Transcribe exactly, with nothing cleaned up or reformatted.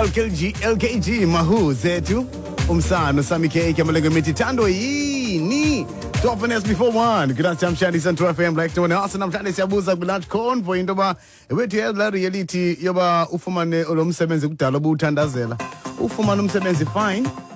L K G L K G mahu zetu umsano sami K kamalengo mititando yini twelve minutes before one good afternoon Shani Central F M like to one awesome mtani siyabuza ku convoy indoba wetu ya reality yoba ufumane olomsebenzi kudala obuthandazela ufumane umsebenzi fine